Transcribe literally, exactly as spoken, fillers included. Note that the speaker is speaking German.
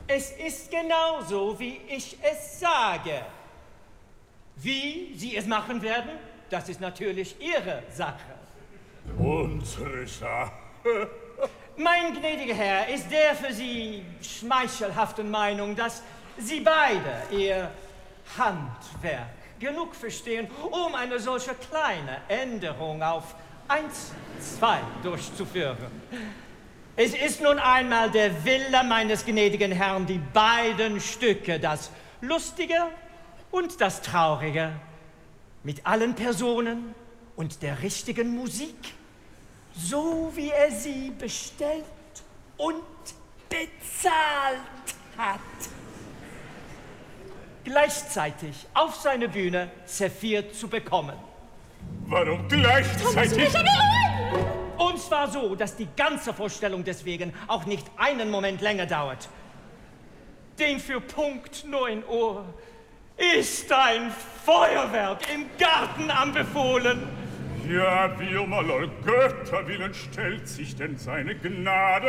Es ist genau so, wie ich es sage. Wie Sie es machen werden, das ist natürlich Ihre Sache. Unsere Sache. Mein gnädiger Herr ist der für Sie schmeichelhaften Meinung, dass Sie beide Ihr Handwerk genug verstehen, um eine solche kleine Änderung auf eins, zwei durchzuführen. Es ist nun einmal der Wille meines gnädigen Herrn, die beiden Stücke, das Lustige und das Traurige, mit allen Personen und der richtigen Musik, so wie er sie bestellt und bezahlt hat, gleichzeitig auf seine Bühne serviert zu bekommen. Warum gleichzeitig? Und zwar so, dass die ganze Vorstellung deswegen auch nicht einen Moment länger dauert. Denn für Punkt neun Uhr ist ein Feuerwerk im Garten anbefohlen. Ja, wie um aller Götter willen stellt sich denn seine Gnade